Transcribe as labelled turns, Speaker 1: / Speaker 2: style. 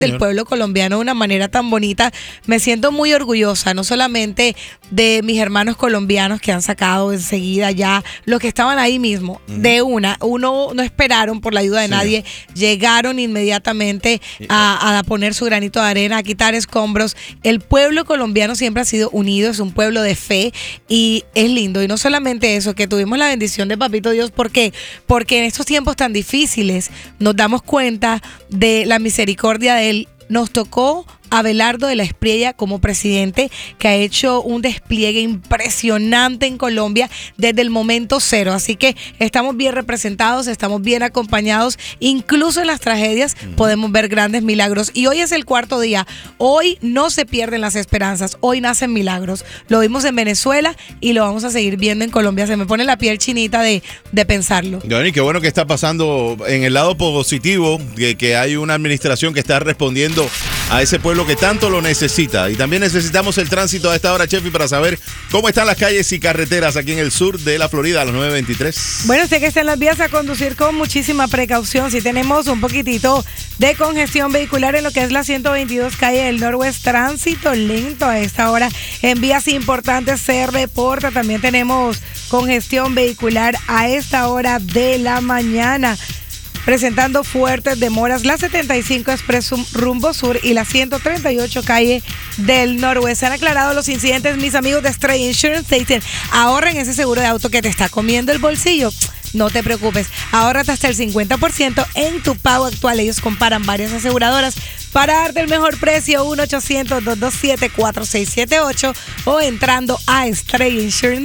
Speaker 1: del pueblo colombiano de una manera tan bonita. Me siento muy orgullosa, no solamente de mis hermanos colombianos que han sacado enseguida ya los que estaban ahí mismo, de uno no esperaron por la ayuda de nadie, llegaron inmediatamente a poner su granito de arena, a quitar escombros. El pueblo colombiano siempre ha sido unido, es un pueblo de fe y es lindo. Y no solamente eso, que tuvimos la bendición de Papito Dios, ¿por qué? Porque en estos tiempos tan difíciles nos damos cuenta de la misericordia de Él. Nos tocó Abelardo de la Espriella como presidente, que ha hecho un despliegue impresionante en Colombia desde el momento cero. Así que estamos bien representados, estamos bien acompañados. Incluso en las tragedias podemos ver grandes milagros. Y hoy es el cuarto día. Hoy no se pierden las esperanzas. Hoy nacen milagros. Lo vimos en Venezuela y lo vamos a seguir viendo en Colombia. Se me pone la piel chinita de pensarlo.
Speaker 2: Y qué bueno que está pasando en el lado positivo, que hay una administración que está respondiendo a ese pueblo que tanto lo necesita. Y también necesitamos el tránsito a esta hora, Chefi, para saber cómo están las calles y carreteras aquí en el sur de la Florida a las 9:23.
Speaker 1: Bueno, usted que está en las vías, a conducir con muchísima precaución. Si tenemos un poquitito de congestión vehicular en lo que es la 122 calle del Norwest, tránsito lento a esta hora en vías importantes se reporta. También tenemos congestión vehicular a esta hora de la mañana, presentando fuertes demoras la 75 Expreso rumbo sur y la 138 calle del Noroeste. Han aclarado los incidentes mis amigos de Stray Insurance. Te dicen, ahorren ese seguro de auto que te está comiendo el bolsillo. No te preocupes, ahórrate hasta el 50% en tu pago actual. Ellos comparan varias aseguradoras para darte el mejor precio. 1-800-227-4678 o entrando a Stray Insurance.